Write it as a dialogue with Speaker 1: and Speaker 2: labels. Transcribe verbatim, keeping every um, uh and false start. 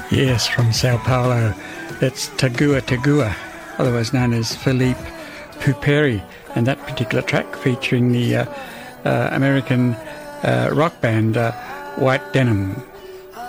Speaker 1: Yes, from Sao Paulo. That's Tagua Tagua, otherwise known as Philippe Puperi, and that particular track featuring the uh, uh, American uh, rock band uh, White Denim.